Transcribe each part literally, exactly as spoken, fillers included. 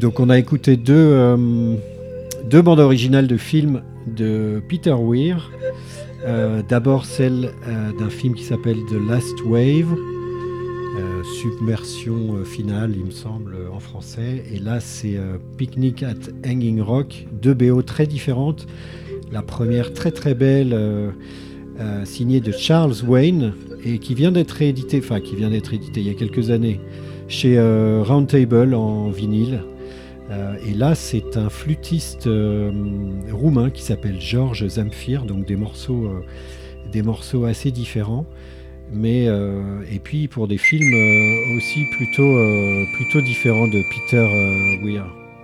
donc on a écouté deux, euh, deux bandes originales de films de Peter Weir. Euh, d'abord celle euh, d'un film qui s'appelle The Last Wave, euh, submersion euh, finale il me semble en français, et là c'est euh, Picnic at Hanging Rock, deux B O très différentes. La première très très belle, euh, euh, signée de Charles Wayne, et qui vient d'être rééditée, enfin qui vient d'être éditée il y a quelques années chez euh, Round Table en vinyle. Euh, et là, c'est un flûtiste euh, roumain qui s'appelle George Zamfir, donc des morceaux, euh, des morceaux assez différents. Mais euh, et puis pour des films euh, aussi plutôt, euh, plutôt différents de Peter euh, Weir.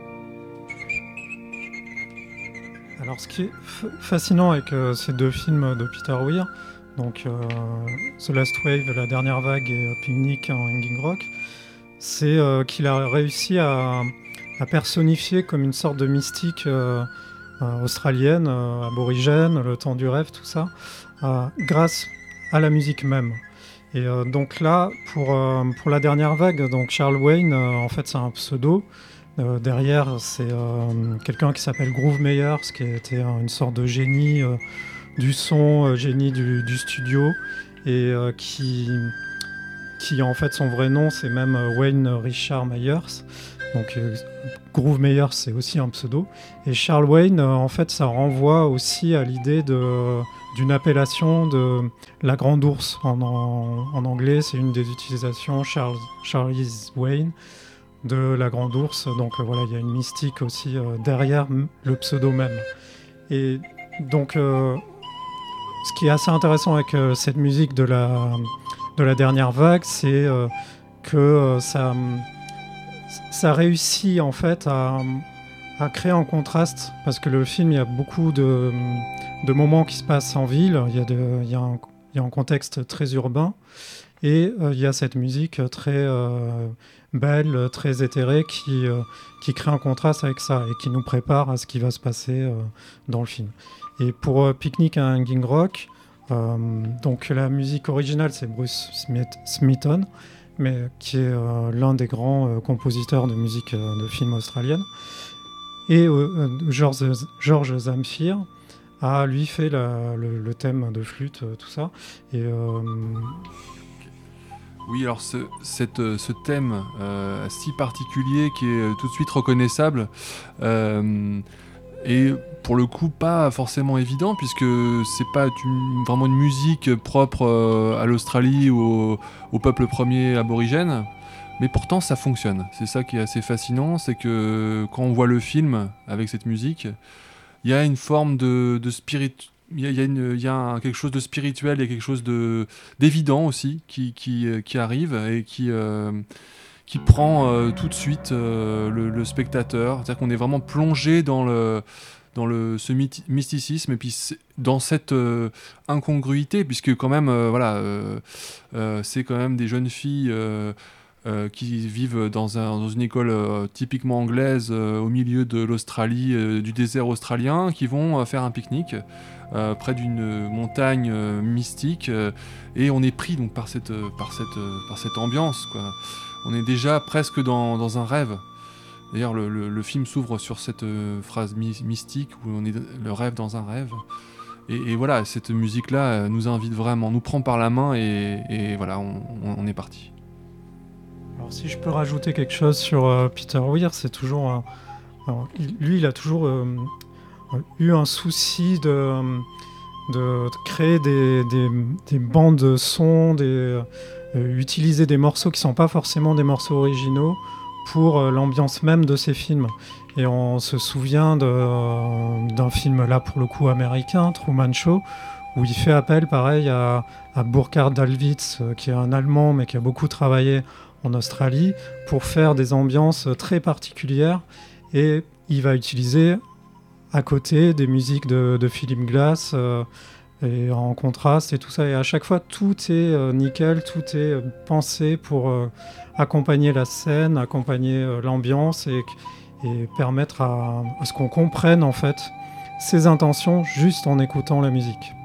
Alors, ce qui est f- fascinant avec euh, ces deux films de Peter Weir, donc euh, The Last Wave, La Dernière Vague, et euh, Picnic en Hanging Rock, c'est euh, qu'il a réussi à, à personnifier comme une sorte de mystique euh, euh, australienne, euh, aborigène, le temps du rêve, tout ça, euh, grâce à la musique même. Et euh, donc là, pour, euh, pour La Dernière Vague, donc Charles Wayne, euh, en fait, c'est un pseudo. Euh, derrière, c'est euh, quelqu'un qui s'appelle Groove Meyers, qui était une sorte de génie euh, du son, euh, génie du, du studio, et euh, qui, qui, en fait, son vrai nom, c'est même euh, Wayne Richard Meyers. Donc, euh, Groove Meyers, c'est aussi un pseudo. Et Charles Wayne, euh, en fait, ça renvoie aussi à l'idée de, d'une appellation de la Grande Ourse. En, en, en anglais, c'est une des utilisations, Charles, Charlie's Wayne, de la Grande Ourse. Donc euh, voilà, il y a une mystique aussi euh, derrière m- le pseudo même. Et donc, euh, ce qui est assez intéressant avec euh, cette musique de la, de la Dernière Vague, c'est euh, que euh, ça, ça réussit en fait à, à créer un contraste, parce que le film, il y a beaucoup de, de moments qui se passent en ville, il y a, de, il y a, un, il y a un contexte très urbain, et euh, il y a cette musique très euh, belle, très éthérée, qui, euh, qui crée un contraste avec ça et qui nous prépare à ce qui va se passer euh, dans le film. Et pour euh, Picnic à Hanging Rock, euh, donc la musique originale, c'est Bruce Smith, Smithson, mais qui est euh, l'un des grands euh, compositeurs de musique euh, de films australienne. Et euh, George, George Zamfir a lui fait la, le, le thème de flûte, euh, tout ça. Et euh, Oui, alors ce, cette, ce thème euh, si particulier qui est tout de suite reconnaissable euh, et pour le coup pas forcément évident, puisque c'est pas une, vraiment une musique propre euh, à l'Australie ou au, au peuple premier aborigène, mais pourtant ça fonctionne. C'est ça qui est assez fascinant, c'est que quand on voit le film avec cette musique, il y a une forme de, de spirit. Il y a, il y a, une, il y a un, quelque chose de spirituel, il y a quelque chose de, d'évident aussi qui, qui, qui arrive et qui, euh, qui prend euh, tout de suite euh, le, le spectateur. C'est-à-dire qu'on est vraiment plongé dans, le, dans le, ce mythi- mysticisme et puis dans cette euh, incongruité, puisque quand même, euh, voilà, euh, euh, c'est quand même des jeunes filles euh, euh, qui vivent dans, un, dans une école euh, typiquement anglaise euh, au milieu de l'Australie, euh, du désert australien, qui vont euh, faire un pique-nique Euh, près d'une montagne euh, mystique euh, et on est pris donc par cette, euh, par cette, euh, par cette ambiance, quoi. On est déjà presque dans, dans un rêve. D'ailleurs le, le, le film s'ouvre sur cette euh, phrase my- mystique où on est le rêve dans un rêve et, et voilà, cette musique là nous invite vraiment, nous prend par la main et, et voilà, on, on, on est parti. alors si je peux rajouter quelque chose sur euh, Peter Weir, c'est toujours un, alors, il, lui il a toujours euh, eu un souci de, de créer des, des, des bandes de sons, des, euh, utiliser des morceaux qui ne sont pas forcément des morceaux originaux pour euh, l'ambiance même de ces films. Et on se souvient de, euh, d'un film là pour le coup américain, Truman Show, où il fait appel pareil à, à Burkhard Dalwitz, euh, qui est un Allemand mais qui a beaucoup travaillé en Australie, pour faire des ambiances très particulières, et il va utiliser à côté des musiques de, de Philip Glass euh, et en contraste et tout ça, et à chaque fois tout est euh, nickel, tout est euh, pensé pour euh, accompagner la scène, accompagner euh, l'ambiance et, et permettre à, à ce qu'on comprenne en fait ses intentions juste en écoutant la musique.